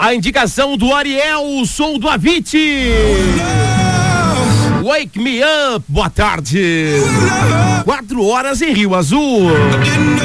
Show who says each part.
Speaker 1: A indicação do Ariel, o som do Avicii. Wake Me Up, boa tarde. 4 horas em Rio Azul.